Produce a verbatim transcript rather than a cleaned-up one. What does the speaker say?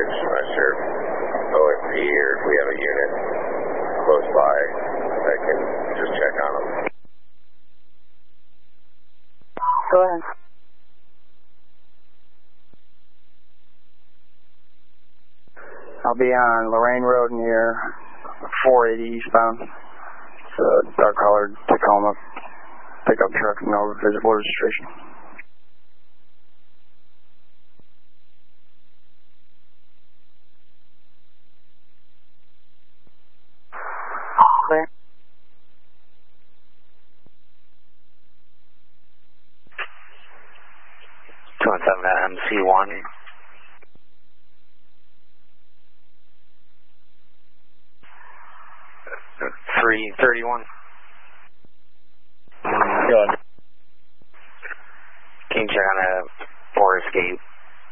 message. I'm not sure if O M P or if we have a unit close by that can just check on them. Go ahead. I'll be on Lorraine Road near four eighty eastbound. It's a dark colored Tacoma pickup truck, no visible registration. Clear. two one seven M C one. three thirty-one. Go on. Can you check on a four escape?